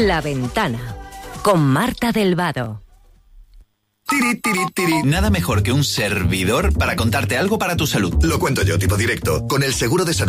La Ventana, con Marta del Vado. Tiri, tiri, tiri. Nada mejor que un servidor para contarte algo para tu salud. Lo cuento yo, tipo directo. Con el seguro de salud